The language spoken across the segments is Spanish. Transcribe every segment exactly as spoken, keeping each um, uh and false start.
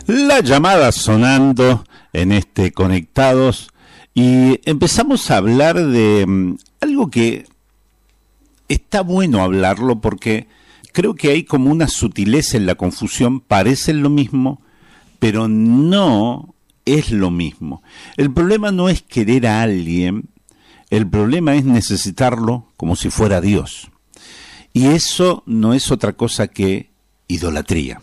La llamada sonando en este Conectados y empezamos a hablar de um, algo que está bueno hablarlo porque creo que hay como una sutileza en la confusión, parecen lo mismo, pero no es lo mismo. El problema no es querer a alguien, el problema es necesitarlo como si fuera Dios. Y eso no es otra cosa que idolatría.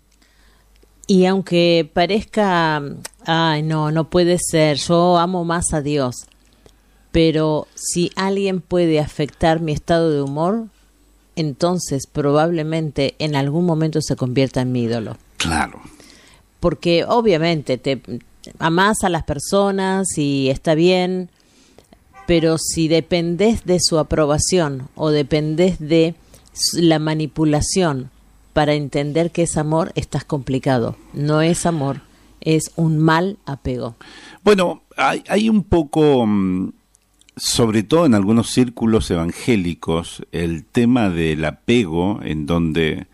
Y aunque parezca, ay, no, no puede ser, yo amo más a Dios, pero si alguien puede afectar mi estado de humor, entonces probablemente en algún momento se convierta en mi ídolo. Claro. Porque obviamente te amás a las personas y está bien, pero si dependés de su aprobación o dependés de la manipulación para entender que es amor, estás complicado. No es amor, es un mal apego. Bueno, hay, hay un poco, sobre todo en algunos círculos evangélicos, el tema del apego, en donde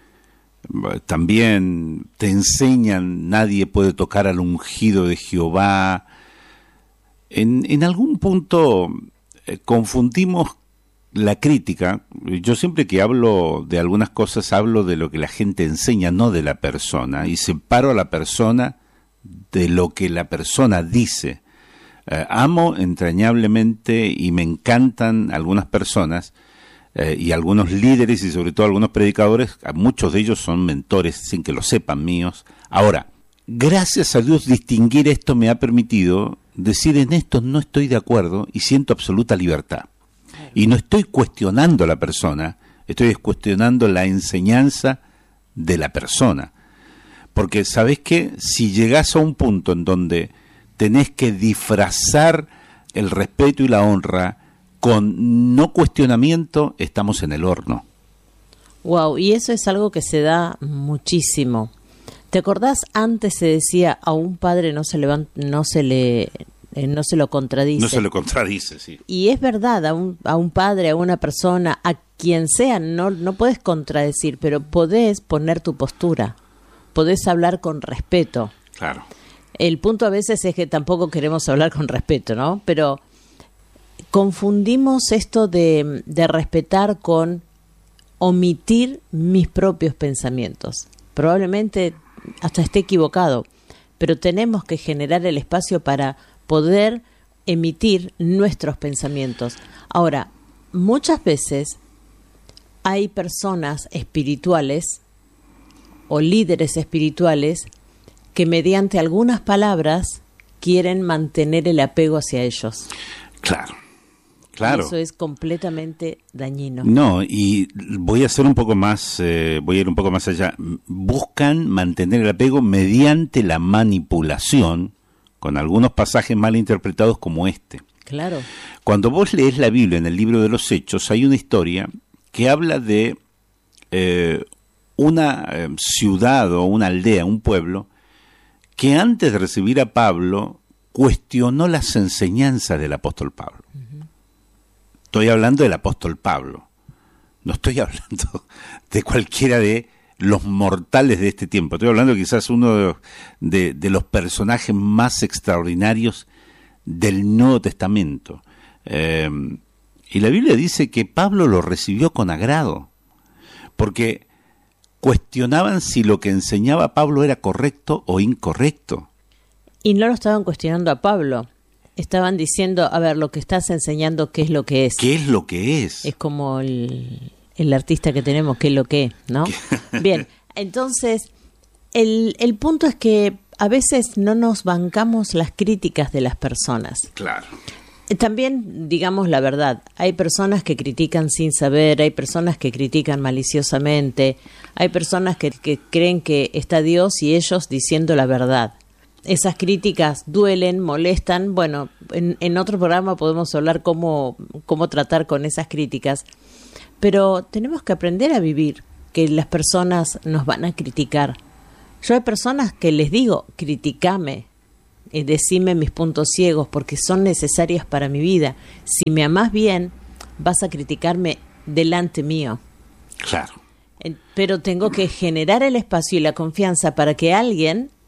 también te enseñan nadie puede tocar al ungido de Jehová. En, en algún punto eh, confundimos la crítica. Yo siempre que hablo de algunas cosas hablo de lo que la gente enseña, no de la persona, y separo a la persona de lo que la persona dice. Eh, amo entrañablemente y me encantan algunas personas eh, y algunos líderes y sobre todo algunos predicadores, muchos de ellos son mentores sin que lo sepan míos. Ahora, gracias a Dios distinguir esto me ha permitido decir en esto no estoy de acuerdo y siento absoluta libertad. Y no estoy cuestionando a la persona, estoy cuestionando la enseñanza de la persona. Porque, ¿sabés qué? Si llegás a un punto en donde tenés que disfrazar el respeto y la honra con no cuestionamiento, estamos en el horno. Wow, y eso es algo que se da muchísimo. ¿Te acordás? Antes se decía a un padre no se levanta, no se le... Eh, no se lo contradice. No se lo contradice, sí. Y es verdad, a un, a un padre, a una persona, a quien sea, no, no puedes contradecir, pero podés poner tu postura, podés hablar con respeto. Claro. El punto a veces es que tampoco queremos hablar con respeto, ¿no? Pero confundimos esto de, de respetar con omitir mis propios pensamientos. Probablemente hasta esté equivocado, pero tenemos que generar el espacio para poder emitir nuestros pensamientos. Ahora, muchas veces hay personas espirituales o líderes espirituales que mediante algunas palabras quieren mantener el apego hacia ellos. Claro, claro. Y eso es completamente dañino. No, y voy a hacer un poco más, eh, voy a ir un poco más allá. Buscan mantener el apego mediante la manipulación, con algunos pasajes mal interpretados como este. Claro. Cuando vos lees la Biblia en el libro de los Hechos, hay una historia que habla de eh, una eh, ciudad o una aldea, un pueblo, que antes de recibir a Pablo, cuestionó las enseñanzas del apóstol Pablo. Uh-huh. Estoy hablando del apóstol Pablo. No estoy hablando de cualquiera de los mortales de este tiempo. Estoy hablando quizás uno de, de, de los personajes más extraordinarios del Nuevo Testamento. Eh, y la Biblia dice que Pablo lo recibió con agrado, porque cuestionaban si lo que enseñaba Pablo era correcto o incorrecto. Y no lo estaban cuestionando a Pablo. Estaban diciendo, a ver, lo que estás enseñando, ¿qué es lo que es? ¿Qué es lo que es? Es como el... el artista que tenemos, que es lo que es, ¿no? Bien, entonces, el, el punto es que a veces no nos bancamos las críticas de las personas. Claro. También, digamos la verdad, hay personas que critican sin saber, hay personas que critican maliciosamente, hay personas que, que creen que está Dios y ellos diciendo la verdad. Esas críticas duelen, molestan. Bueno, en, en otro programa podemos hablar cómo, cómo tratar con esas críticas. Pero tenemos que aprender a vivir, que las personas nos van a criticar. Yo hay personas que les digo, criticame, eh, decime mis puntos ciegos, porque son necesarias para mi vida. Si me amás bien, vas a criticarme delante mío. Claro. Eh, pero tengo que generar el espacio y la confianza para que alguien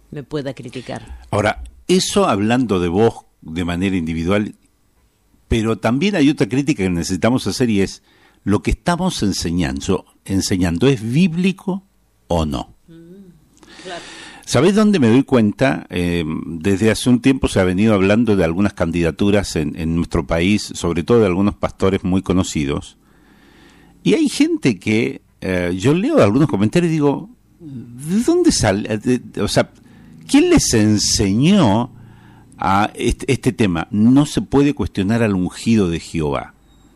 me pueda criticar. Ahora, eso hablando de vos de manera individual, pero también hay otra crítica que necesitamos hacer y es, ¿lo que estamos enseñando, enseñando es bíblico o no? Mm, claro. ¿Sabés dónde me doy cuenta? Eh, desde hace un tiempo se ha venido hablando de algunas candidaturas en, en nuestro país, sobre todo de algunos pastores muy conocidos, y hay gente que, eh, yo leo algunos comentarios y digo, ¿de dónde sale? De, de, o sea, ¿quién les enseñó a este, este tema? No se puede cuestionar al ungido de Jehová.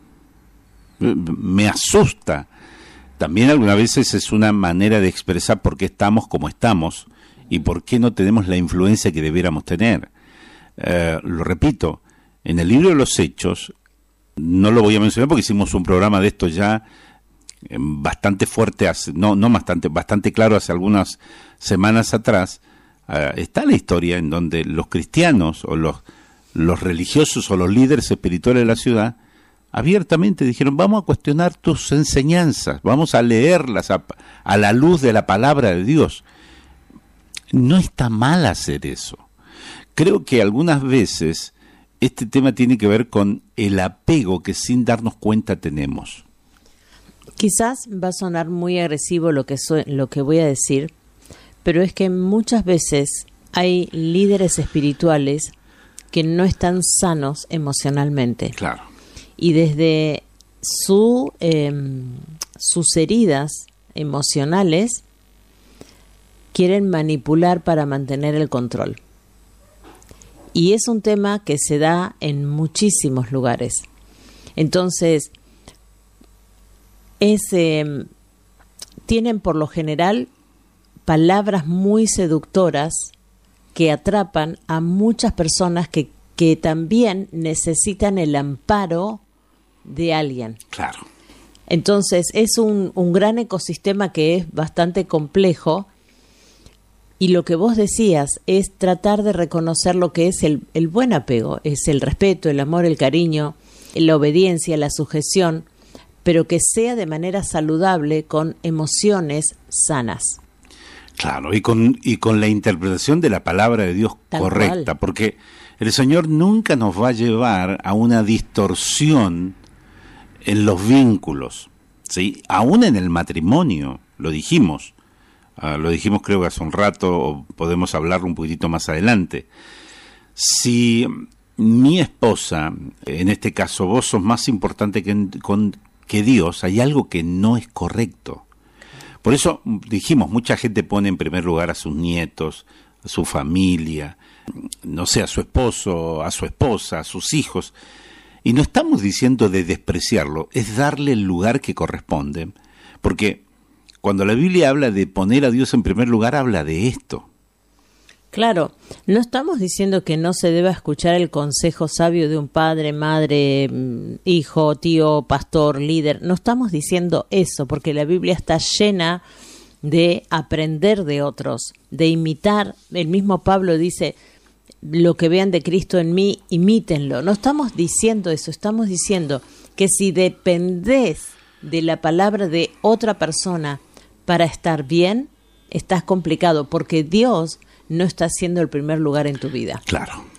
Me asusta. También algunas veces es una manera de expresar por qué estamos como estamos y por qué no tenemos la influencia que debiéramos tener. Eh, lo repito, en el libro de los Hechos, no lo voy a mencionar porque hicimos un programa de esto ya eh, bastante fuerte, hace, no, no bastante, bastante claro hace algunas semanas atrás. Eh, está la historia en donde los cristianos o los, los religiosos o los líderes espirituales de la ciudad abiertamente dijeron, vamos a cuestionar tus enseñanzas, vamos a leerlas a, a la luz de la palabra de Dios. No está mal hacer eso. Creo que algunas veces este tema tiene que ver con el apego que sin darnos cuenta tenemos. Quizás va a sonar muy agresivo lo que, so- lo que voy a decir, pero es que muchas veces hay líderes espirituales que no están sanos emocionalmente. Claro. Y desde su, eh, sus heridas emocionales quieren manipular para mantener el control. Y es un tema que se da en muchísimos lugares. Entonces, es, eh, tienen por lo general palabras muy seductoras que atrapan a muchas personas que, que también necesitan el amparo de alguien. Claro. Entonces, es un, un gran ecosistema que es bastante complejo. Y lo que vos decías es tratar de reconocer lo que es el, el buen apego, es el respeto, el amor, el cariño, la obediencia, la sujeción, pero que sea de manera saludable con emociones sanas. Claro, y con, y con la interpretación de la palabra de Dios Tal correcta, cual. Porque el Señor nunca nos va a llevar a una distorsión en los vínculos, ¿sí? Aún en el matrimonio, lo dijimos. Uh, lo dijimos creo que hace un rato, o podemos hablarlo un poquitito más adelante. Si mi esposa, en este caso vos sos más importante que, con, que Dios, hay algo que no es correcto. Por eso dijimos, mucha gente pone en primer lugar a sus nietos, a su familia, no sé, a su esposo, a su esposa, a sus hijos. Y no estamos diciendo de despreciarlo, es darle el lugar que corresponde. Porque cuando la Biblia habla de poner a Dios en primer lugar, habla de esto. Claro, no estamos diciendo que no se deba escuchar el consejo sabio de un padre, madre, hijo, tío, pastor, líder. No estamos diciendo eso, porque la Biblia está llena de aprender de otros, de imitar. El mismo Pablo dice, lo que vean de Cristo en mí, imítenlo. No estamos diciendo eso, estamos diciendo que si dependés de la palabra de otra persona para estar bien, estás complicado, porque Dios no está siendo el primer lugar en tu vida. Claro.